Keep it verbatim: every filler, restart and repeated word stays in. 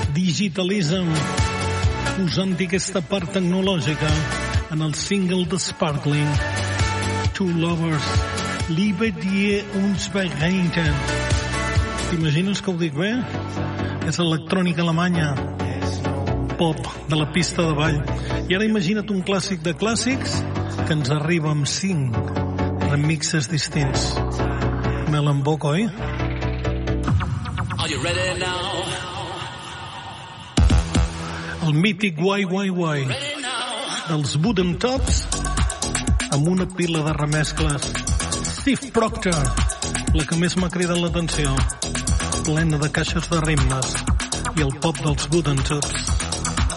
Digitalism, posant-hi aquesta part tecnològica en el single de Sparkling, Two Lovers, Liebe dir uns Begegneten. T'imagines que ho dic bé? És electrònica alemanya, pop de la pista de ball. I ara imagina't un clàssic de clàssics que ens arriba amb cinc remixes distints. Mel en boca, oi? Are you ready now? El mític Why Why Why dels Wooden Tops amb una pila de remescles. Steve Proctor, la que més m'ha cridat l'atenció, plena de caixes de ritmes, i el pop dels Wooden Tops.